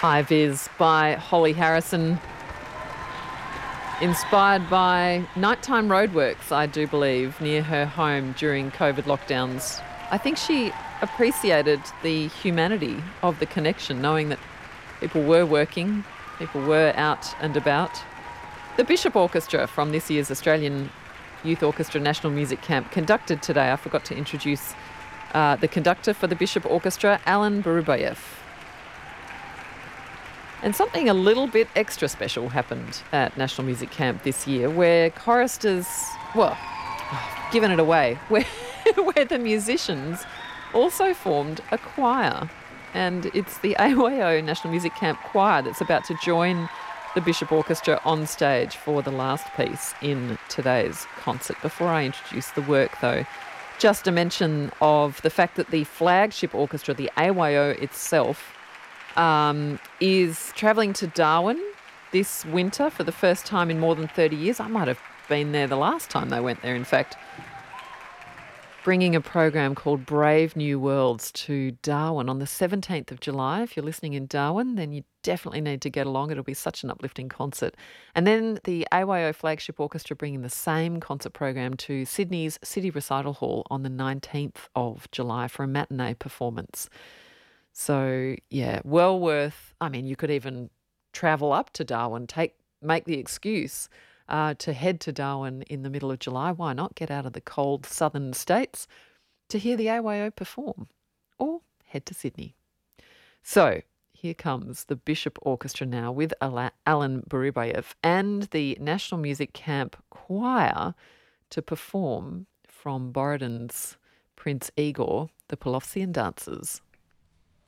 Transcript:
High Vis by Holly Harrison, inspired by nighttime roadworks, I do believe, near her home during COVID lockdowns. I think she appreciated the humanity of the connection, knowing that people were working, people were out and about. The Bishop Orchestra from this year's Australian Youth Orchestra National Music Camp conducted today. I forgot to introduce the conductor for the Bishop Orchestra, Alan Barubayev. And something a little bit extra special happened at National Music Camp this year, where choristers, given it away, where the musicians also formed a choir. And it's the AYO National Music Camp Choir that's about to join the Bishop Orchestra on stage for the last piece in today's concert. Before I introduce the work, though, just a mention of the fact that the flagship orchestra, the AYO itself, is travelling to Darwin this winter for the first time in more than 30 years. I might have been there the last time they went there, in fact. Bringing a program called Brave New Worlds to Darwin on the 17th of July. If you're listening in Darwin, then you definitely need to get along. It'll be such an uplifting concert. And then the AYO Flagship Orchestra bringing the same concert program to Sydney's City Recital Hall on the 19th of July for a matinee performance. So, yeah, well worth. I mean, you could even travel up to Darwin, make the excuse to head to Darwin in the middle of July. Why not get out of the cold southern states to hear the AYO perform, or head to Sydney? So here comes the Bishop Orchestra now with Alan Barubayev and the National Music Camp Choir to perform from Borodin's Prince Igor, the Pelovsian Dancers.